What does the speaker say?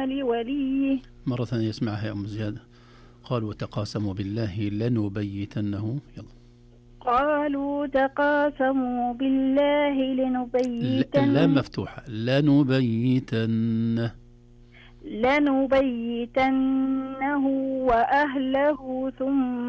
لوليه. مرة ثانية اسمعها يا أم زيادة. قالوا وتقاسموا بالله لنبيتنه. يلا. قالوا تقاسموا بالله اللام مفتوحة. لنبيتنه لنبيتنه وأهله ثم